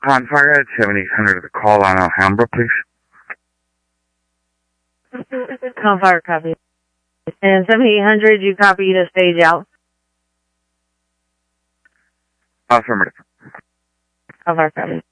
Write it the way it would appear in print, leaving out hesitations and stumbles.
Fire at 7800 to the call on Alhambra, please. Fire copy. And 7800, you copy to stage out. Affirmative. Fire copy.